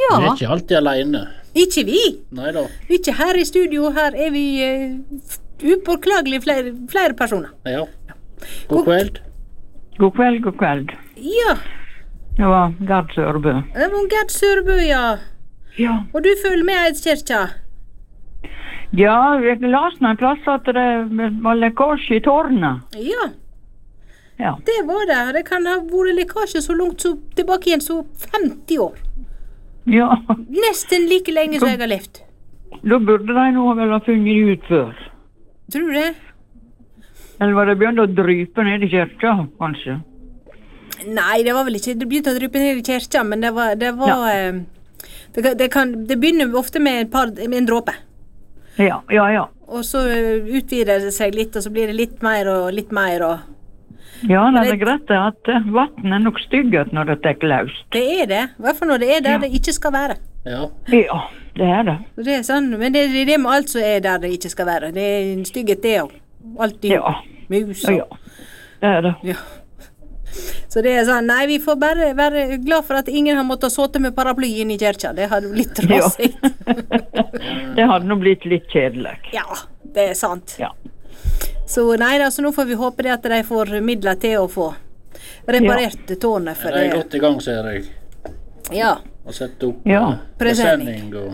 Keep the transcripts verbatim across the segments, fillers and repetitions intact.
Ja. Vi er ikke alltid alene. Ikke vi. Neida. Ikke her i studio, her er vi uh, upåklagelig flere, flere personer. Ja. God kveld. God kveld, god kveld. Ja, Det var Gerd Sørbø. det var Gerd Sørbø, ja. Ja. Og du følger med Eidskirka? Ja, jeg leste en plass at det var lekkasje i tårnet. Ja, Ja. det var det. Det kan ha vært lekkasje så langt så tilbake igjen så femti år. Ja. Nesten like lenge som jeg har levd. Da burde de nå vel ha funnet det ut før. Tror du det? Eller var det begynt å drype ned i kirka, kanskje? Nei, det var vel ikke. Det begynte å dryppe ned i kirka, men det var, det var Ja. eh, det, kan- det, kan, det begynner ofte med, et par, med en dråpe. Ja, ja, ja. Og så eh, utvider det seg litt, og så blir det litt mer og litt mer. Og Ja, det det- er greit at eh, vatten er nok styggert når det tek løst. det er det. I hvert fall når det er der Ja. det ikke skal være. Ja. Ja, det er det. Så det er sånn, men det er det med alt som er der det ikke skal være. Det er en stygghet det òg. Alt dyr. Ja. Mus Ja, og ja. Det er det. ja. Så det er sånn, nei, vi får bare være glad for at ingen har måttet sitte med paraply inn i kirka. Det hadde blitt Ja. rasig. Det hadde nå blitt litt kjedelig. Ja, det er sant. Ja. Så nei da, så nå får vi håpe det at de får midler til å få reparert tårnet for De er det. godt i gang, ser jeg. Ja. Og sette opp Ja. eh, presenning og...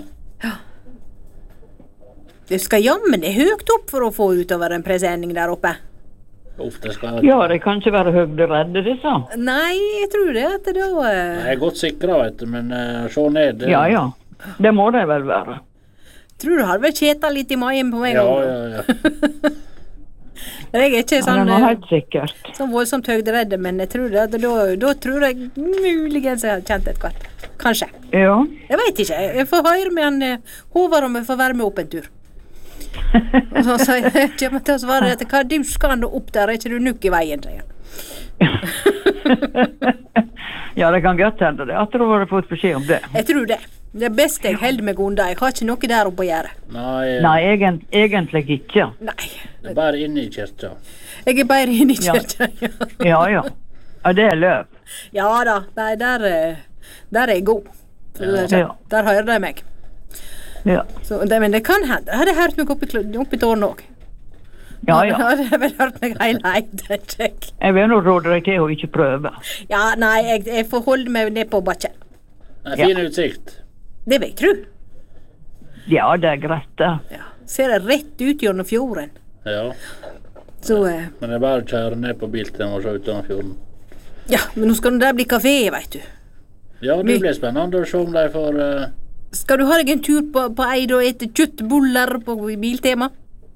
Det skal jammen det høyt opp for å få utover en presenning der oppe. Uff, det skal... Ja, de kan ikke være høgderedde, disse. Nei, jeg tror det at det da eh, Jeg er godt sikra, vet du, men uh, se ned. det- Ja, ja. Det må de vel være. Tror du har vel kjeta litt i magen på meg Ja, nå. ja, ja. Jeg er ikke Ja, sånn, det var eh, helt sikkert. sånn voldsomt høyderedde, men jeg tror det at da, da tror jeg muligens jeg har kjent et kvart. Kanskje. Ja. Jeg vet ikke. Jeg får høre med han eh, Håvard om jeg får være med opp en tur. Og så sier jeg, jeg kommer til å svare at hva du skal nå opp der, er ikke du nukk i veien, sier han. Ja, det kan godt hende det. At du har fått beskjed om det. Jeg tror det. Det er best jeg holder meg unna. Jeg har ikke noe der oppe å gjøre. Nei, eh, Nei, egent, egentlig ikke. Nei. det er bare inne i kirka. Jeg er bare inne i Ja. kirka. Ja. Ja, ja. Ja, det er løp. ja da. Nei, der, eh, der er jeg god. Så det er sånn. Ja. Der hører de meg. Ja, Så, det, men det kan hende. Jeg hadde hørt meg oppi, kl- oppi tårnet òg. ja. ja. Jeg hadde vel hørt meg hele veien. Check. Jeg vil nå råde deg til å ikke prøve. Ja, nei, jeg, jeg får holde meg ned på bakken. Det er fin utsikt. Det vil jeg tro. Ja, det er greit, det. Ja. Ser jeg rett ut gjennom fjorden. Ja. Så eh, Men det er bare å kjøre ned på Biltema og se utover fjorden. ja, men nå skal det der bli kafé, veit du. Ja, det Vi- blir spennende å se om de får eh, Skal du ha deg en tur på, på Eid og ete kjøttboller på Biltema?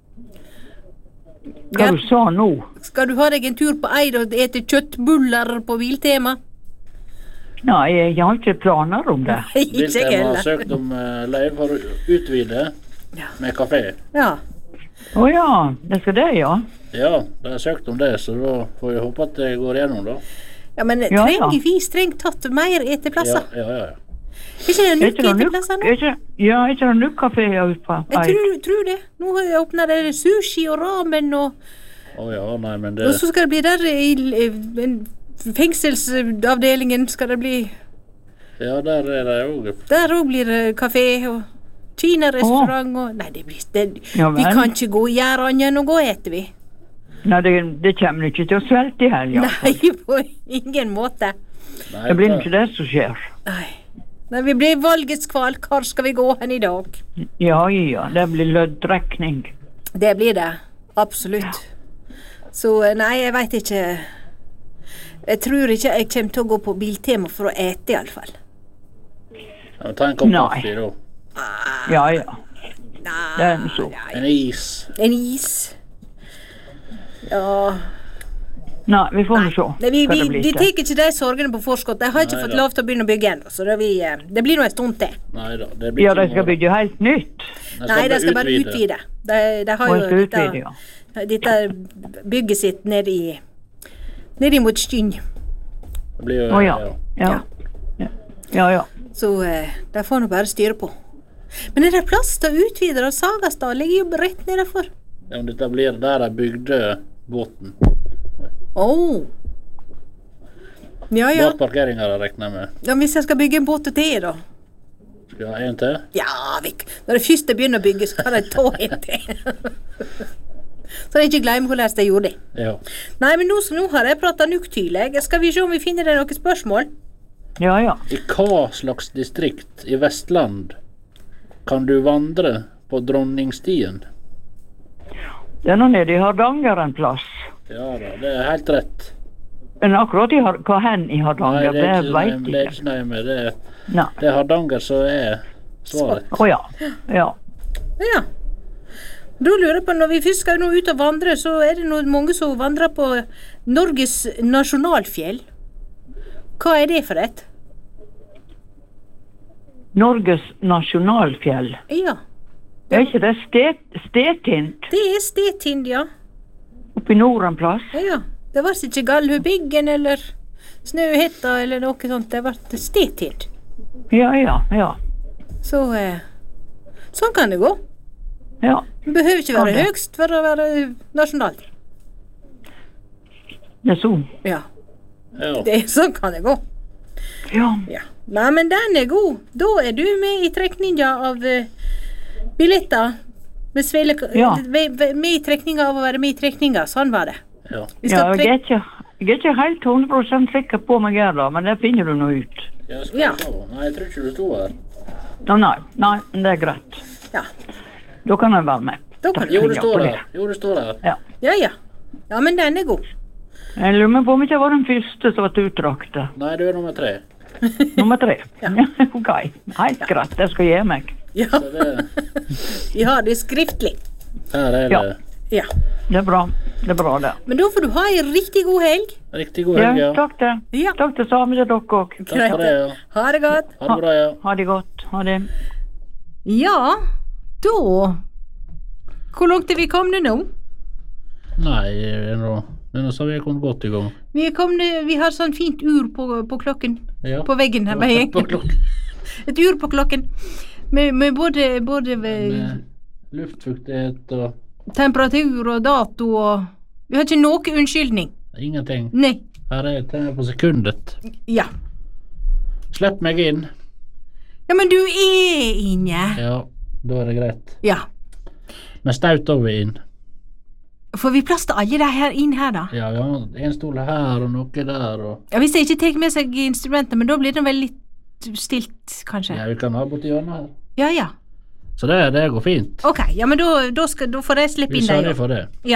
Hva Ja. du sa nå? Skal du ha deg en tur på Eid og ete kjøttboller på Biltema? Nei, jeg har ikke planer om det. Ikke jeg Biltema har heller. søkt om uh, løyve for å utvide Ja. med kafé. Ja. Å ja, det skal det, ja. Ja, de har søkt om det, så da får vi håpe at det går gjennom, da. ja, men Ja, trenger ja. vi strengt tatt mer Ja, eteplasser? ja, ja. ja. Ikke det Er nok ikke det nok- eteplasser nå? er ikke- Ja, er ikke det nok kaféer ute på Jeg Eid? tror, tror det. Nå har jeg åpnet det sushi og ramen, og, Å ja, nei, men det og så skal det bli der i, i en fengselsavdelingen skal det bli. Ja, der er de òg. Der òg blir det kafé og kinarestaurant og Nei, det blir det, Ja vi vel. kan ikke gå i gjerde annet enn å gå etter, vi. Nei, det, det kommer ikke til å svelte i helga. Nei, på ingen måte. Nei, Det blir da- ikke det som skjer. Nei. Nei, vi blir valgets kval. Hvor skal vi gå hen i dag? Ja, ja, det blir løddrekning. Det blir det. Absolutt. Så nei, jeg veit ikke. Jeg tror ikke jeg kommer til å gå på Biltema for å ete, iallfall. Ja, men ta en kopp Nei. kaffe, da. Ja, ja. Nei, Det er så. En is. en is. Ja Nei, vi får nå se Nei, vi, hva vi, det blir vi til. tar ikke de sorgene på forskott. De har ikke Nei fått da. lov til å begynne å bygge ennå, så det, vi, eh, det blir nå en stund til. Nei da, det blir Ja, de ikke skal noe- bygge helt nytt. De Nei, de bare skal bare utvide. De, de har Og jo en skal dette, utvide, ja. dette bygget sitt ned i ned imot Styn. Det blir jo, Å ja. ja. Ja, ja. ja. ja. Så eh, de får nå bare styre på. Men er det plass til å utvide? Og Sagastad ligger jo rett nedenfor. Ja, men dette blir der de bygde båten. Oh. Ja, ja. Båtparkeringa har jeg regna med. ja. Hvis jeg skal bygge en båt til, da? Ja, en til. Ja, vi, når det første begynner å bygge, så kan jeg ta en til. Så jeg ikke glemmer hvordan jeg gjorde det. Ja. Nei, men nå, nå har jeg pratet nok tydelig. Skal vi se om vi finner det noen spørsmål? Ja, ja. I hva slags distrikt i Vestland kan du vandre på Dronningstien? Det er nå nede i Hardanger en plass. Ja da, det er helt rett. Men akkurat i, Har- hva hen i Nei, Hardanger, det det, er ikke vet nøye- det er jeg ikke. ikke nøye med. Det er, Nei. det er Hardanger som er svaret. Å ja. Ja. Ja. Da lurer jeg på, når vi først skal nå ut og vandre, så er det noe, mange som vandrer på Norges nasjonalfjell. Hva er det for et? Norges nasjonalfjell. Ja, Er ikke det stet, Stetint det er Stetind, ja. oppi nord en plass? Ja, det var ikke Galdhøpiggen eller Snøhetta eller noe sånt, det var Stetind. Ja, ja, ja. Så, eh, sånn kan det gå. Ja, Det behøver ikke være Kan det. høgst for å være nasjonalt. det er så. Ja, Ja. det, sånn kan det gå. Ja. Ja. Nei, men den er god. Da er du med i trekninga av uh, billetter. Med, svele, Ja. med, med i trekninga av å være med i trekninga. Sånn var det. Ja. Vi Ja, skal jeg er trek- ikke, jeg er ikke helt hundre prosent sikker på om jeg er da, men det finner du nå ut. Ja, skal Ja. vi se. Nei, jeg tror ikke du sto her. Nei, nei, nei, men det er greit. Ja, Da kan jeg være med. da kan Jo, du. du Ja, står på det. her. Jo, du står her. Ja. Ja, ja. Ja, men den er god. Jeg lurer på om ikke jeg var den første som ble utdraktet. Nei, du er nummer tre. Nummer tre. Ja. Ok, helt greit, det skal jeg gi meg. Ja, Så det, vi har det skriftlig. her er Ja. det Ja. Det er bra, det er bra det. Men da får du ha en riktig god helg. riktig god Ja, helg, ja. takk det. Ja. Takk det samme til dere òg. Takk for det, ja. Ha det godt. Ha det bra, ja. Ha det godt. Ha det. Ja, da Hvor langt er vi kommet nå? Nei, det er nå det er nå så vi er kommet godt i gang. Vi er kommet, vi har sånn fint ur på, på klokken. Ja. På veggen her. Med, På klokken. et ur på klokken. Med, med både, både ved Med luftfuktighet og temperatur og dato og Vi har ikke noe unnskyldning. ingenting. Nei. Her er jeg på sekundet. Ja. Slipp meg inn. Ja, men du er inne. Ja, da er det greit. Ja. Men staut over inn. Får vi plass til alle de her inn her, da? Ja, ja, en stol her og noe der og Ja, Hvis jeg ikke tar med seg instrumentet, men da blir det vel litt stilt, kanskje? Ja, vi kan ha borti hjørnet her. Ja, ja. Så det, det går fint. Ok, ja, men da, da, skal, da får jeg slippe Vi inn sørger deg. for det. Ja.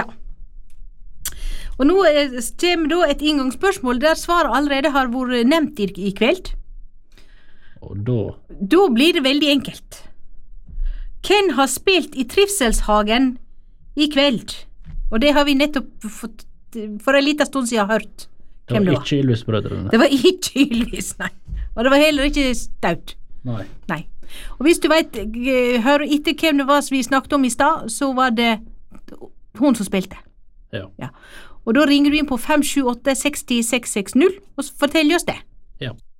Og nå er- kommer da et inngangsspørsmål der svaret allerede har vært nevnt i, i kveld. Og da Da blir det veldig enkelt. Hvem har spilt i Trivselshagen i kveld? Og det har vi nettopp fått, for en liten stund siden hørt Det hvem var det var. ikke Ylvis-brødrene. Det var ikke Ylvis, nei. Og det var heller ikke Staut. Nei. Nei. Og hvis du vet, eh, hører etter hvem det var som vi snakket om i stad, så var det hun som spilte. Ja. Ja. Og da ringer du inn på fem sju åtte seks null seks seks null og så forteller oss det. Ja.